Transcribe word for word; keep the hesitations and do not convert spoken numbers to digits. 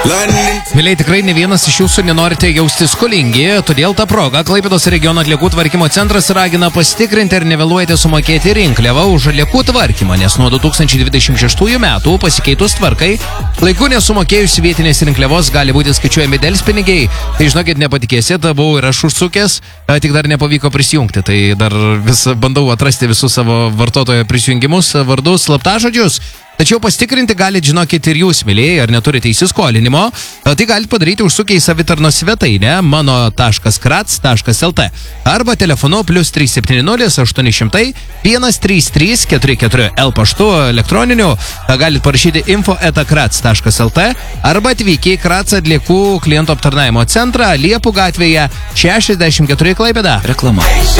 Mėliai, tikrai ne vienas iš jūsų nenorite jausti skolingi, todėl tą progą Klaipėdos regiono atliekų tvarkymo centras ragina pasitikrinti ir nevėluojate sumokėti rinkliavą už atliekų tvarkymą, nes nuo du tūkstančiai dvidešimt šeštųjų metų pasikeitus tvarkai, laiku nesumokėjus vietinės rinkliavos gali būti skaičiuojami delspinigiai. Tai žinokit, nepatikėsit, buvau ir aš užsukęs, tik dar nepavyko prisijungti, tai dar vis bandau atrasti visus savo vartotojo prisijungimus, vardus, slaptažodžius. Tačiau pasitikrinti galite, žinokit, ir jūs, mylėjai, ar neturite įsiskolinimo. Tai galite padaryti užsukę į savitarnos svetainę mano taškas krats taškas lt arba telefonu plus trys septyni nulis aštuoni šimtai vienas trys trys keturi keturi L paštu elektroniniu. Galite parašyti info eta krats taškas lt arba atvykę į Krats atliekų klientų aptarnavimo centrą Liepų gatvėje šešiasdešimt keturi Klaipėda. Reklama.